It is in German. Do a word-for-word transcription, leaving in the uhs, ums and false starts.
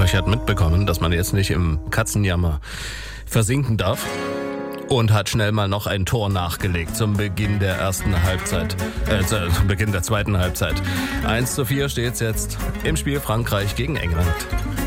Frankreich hat mitbekommen, dass man jetzt nicht im Katzenjammer versinken darf und hat schnell mal noch ein Tor nachgelegt zum Beginn der ersten Halbzeit, äh, zum Beginn der zweiten Halbzeit. eins zu vier steht es jetzt im Spiel Frankreich gegen England.